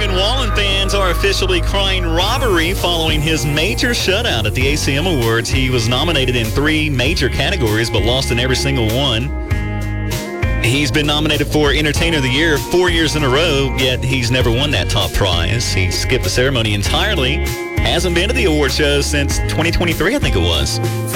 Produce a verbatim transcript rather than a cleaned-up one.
Morgan Wallen fans are officially crying robbery following his major shutout at the A C M Awards. He was nominated in three major categories, but lost in every single one. He's been nominated for Entertainer of the Year four years in a row, yet he's never won that top prize. He skipped the ceremony entirely. Hasn't been to the award show since twenty twenty-three, I think it was.